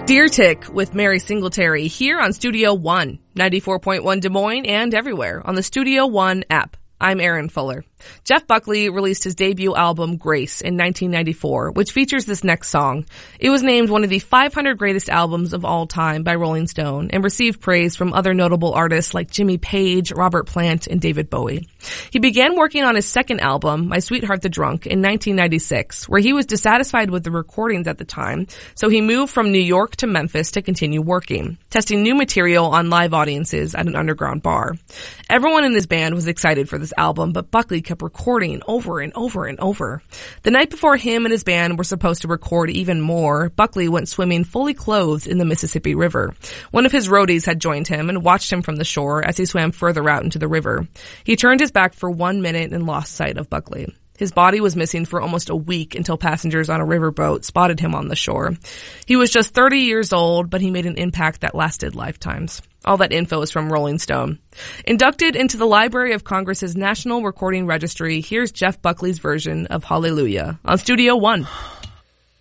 Deer Tick with Mary Singletary here on Studio One, 94.1 Des Moines and everywhere on the Studio One app. I'm Erin Fuller. Jeff Buckley released his debut album, Grace, in 1994, which features this next song. It was named one of the 500 greatest albums of all time by Rolling Stone and received praise from other notable artists like Jimmy Page, Robert Plant, and David Bowie. He began working on his second album, My Sweetheart the Drunk, in 1996, where he was dissatisfied with the recordings at the time, so he moved from New York to Memphis to continue working, testing new material on live audiences at an underground bar. Everyone in his band was excited for this album, but Buckley kept recording over and over and over. The night before him and his band were supposed to record even more, Buckley went swimming fully clothed in the Mississippi River. One of his roadies had joined him and watched him from the shore as he swam further out into the river. He turned his back for 1 minute and lost sight of Buckley. His body was missing for almost a week until passengers on a riverboat spotted him on the shore. He was just 30 years old, but he made an impact that lasted lifetimes. All that info is from Rolling Stone. Inducted into the Library of Congress's National Recording Registry, here's Jeff Buckley's version of Hallelujah on Studio One.